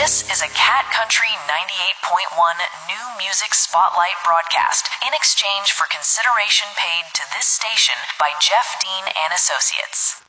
This is a Cat Country 98.1 New Music Spotlight broadcast in exchange for consideration paid to this station by Jeff Dean and Associates.